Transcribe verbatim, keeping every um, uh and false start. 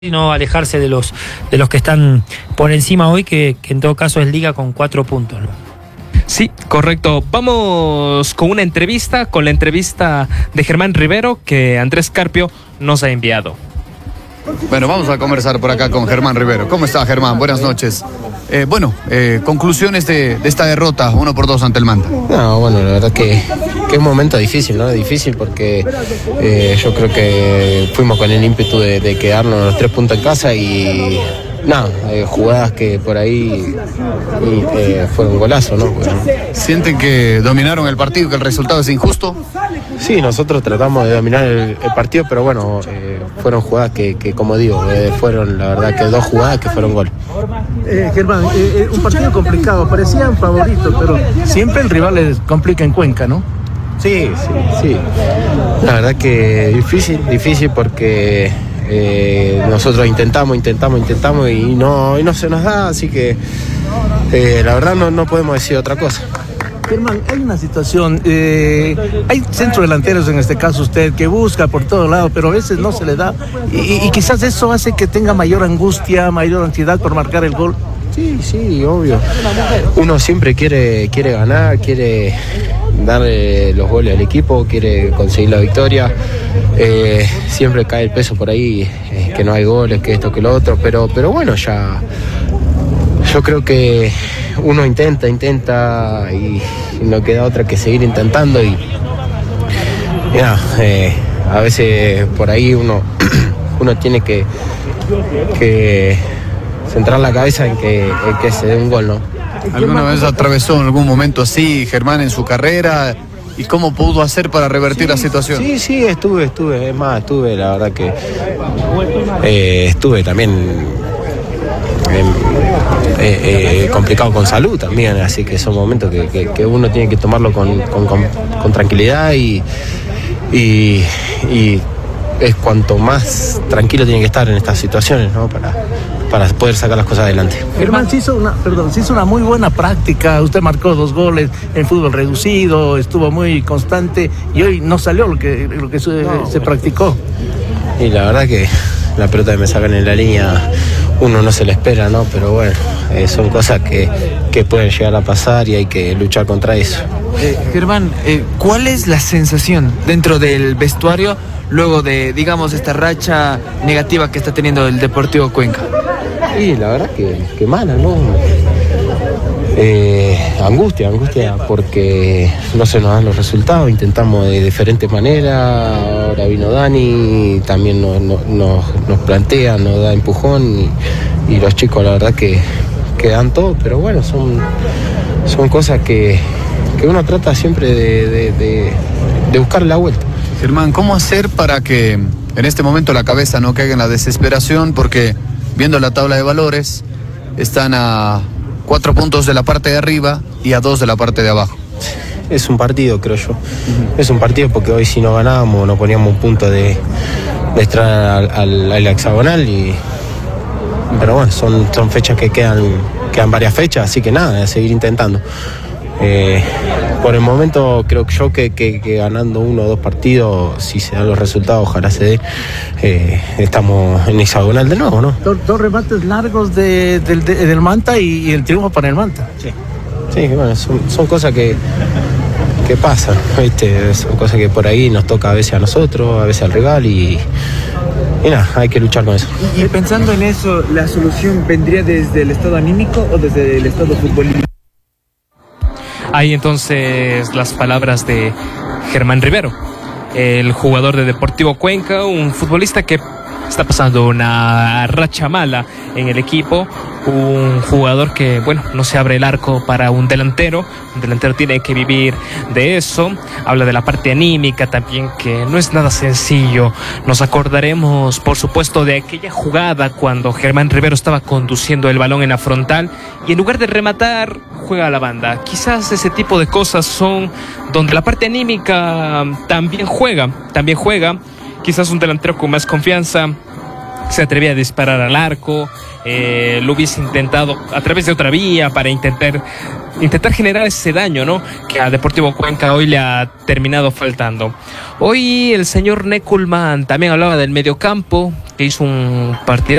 y no alejarse de los de los que están por encima hoy, que, que en todo caso es Liga con cuatro puntos, ¿no? Sí, correcto. Vamos con una entrevista, con la entrevista de Germán Rivero que Andrés Carpio nos ha enviado. Bueno, vamos a conversar por acá con Germán Rivero. ¿Cómo está, Germán? Buenas noches. Eh, bueno, eh, conclusiones de, de esta derrota, uno por dos ante el Manta. No, bueno, la verdad que, que es un momento difícil, ¿no? Difícil porque eh, yo creo que fuimos con el ímpetu de, de quedarnos los tres puntos en casa y nada, eh, jugadas que por ahí y, eh, fueron golazos, ¿no? Bueno. ¿Sienten que dominaron el partido, que el resultado es injusto? Sí, nosotros tratamos de dominar el, el partido, pero bueno, eh, fueron jugadas que, que como digo, eh, fueron la verdad que dos jugadas que fueron gol. Eh, Germán, eh, un partido complicado, parecían favoritos, pero siempre el rival les complica en Cuenca, ¿no? Sí, sí, sí. La verdad que difícil, difícil porque eh, nosotros intentamos, intentamos, intentamos y no, y no se nos da, así que eh, la verdad no, no podemos decir otra cosa. Germán, hay una situación, eh, hay centrodelanteros en este caso usted que busca por todo lado, pero a veces no se le da y, y quizás eso hace que tenga mayor angustia, mayor ansiedad por marcar el gol. Sí, sí, obvio. Uno siempre quiere, quiere ganar, quiere darle los goles al equipo, quiere conseguir la victoria. Eh, siempre cae el peso por ahí, eh, que no hay goles, que esto, que lo otro, pero, pero bueno, ya yo creo que uno intenta, intenta y no queda otra que seguir intentando y ya, eh, a veces por ahí uno, uno tiene que, que centrar la cabeza en que, en que se dé un gol, ¿no? ¿Alguna vez atravesó en algún momento así, Germán, en su carrera? ¿Y cómo pudo hacer para revertir sí, la situación? Sí, sí, estuve, estuve, es más, estuve, la verdad que eh, estuve también eh, eh, complicado con salud también, así que son momentos que, que, que uno tiene que tomarlo con, con, con, con tranquilidad y, y, y es cuanto más tranquilo tiene que estar en estas situaciones, ¿no? Para, para poder sacar las cosas adelante. Germán, se hizo una, perdón, se hizo una muy buena práctica, usted marcó dos goles en fútbol reducido, estuvo muy constante y hoy no salió lo que, lo que se, no, se practicó. Y la verdad que la pelota que me sacan en la línea uno no se le espera, ¿no? Pero bueno, eh, son cosas que, que pueden llegar a pasar y hay que luchar contra eso. Eh, Germán, eh, ¿cuál es la sensación dentro del vestuario luego de, digamos, esta racha negativa que está teniendo el Deportivo Cuenca? Sí, la verdad que, que mala, ¿no? Eh, angustia, angustia, porque no se nos dan los resultados, intentamos de diferentes maneras, ahora vino Dani, también nos, nos, nos plantea, nos da empujón y, y los chicos la verdad que, que dan todo, pero bueno, son, son cosas que, que uno trata siempre de, de, de, de buscar la vuelta. Germán, ¿cómo hacer para que en este momento la cabeza no caiga en la desesperación? Porque viendo la tabla de valores, están a cuatro puntos de la parte de arriba y a dos de la parte de abajo. Es un partido, creo yo. Uh-huh. Es un partido porque hoy si no ganábamos, no poníamos un punto de, de entrar al, al, al hexagonal. Y, pero bueno, son, son fechas que quedan, quedan varias fechas, así que nada, a seguir intentando. Eh, por el momento creo que yo que, que, que ganando uno o dos partidos, si se dan los resultados, ojalá se dé, eh, estamos en hexagonal de nuevo, ¿no? Dos, dos remates largos de, de, de, del Manta y, y el triunfo para el Manta. Sí, sí, bueno, son, son cosas que, que pasan, ¿viste? Son cosas que por ahí nos toca a veces a nosotros, a veces al rival y, y nada, hay que luchar con eso. Y pensando en eso, ¿la solución vendría desde el estado anímico o desde el estado futbolístico? Ahí entonces las palabras de Germán Rivero, el jugador de Deportivo Cuenca, un futbolista que está pasando una racha mala en el equipo, un jugador que, bueno, no se abre el arco para un delantero, un delantero tiene que vivir de eso, habla de la parte anímica también, que no es nada sencillo. Nos acordaremos, por supuesto, de aquella jugada cuando Germán Rivero estaba conduciendo el balón en la frontal y en lugar de rematar, juega a la banda. Quizás ese tipo de cosas son donde la parte anímica también juega, también juega. Quizás un delantero con más confianza se atrevía a disparar al arco, eh, lo hubiese intentado a través de otra vía para intentar, intentar generar ese daño, ¿no? Que a Deportivo Cuenca hoy le ha terminado faltando. Hoy el señor Neculman también hablaba del mediocampo, que hizo un partido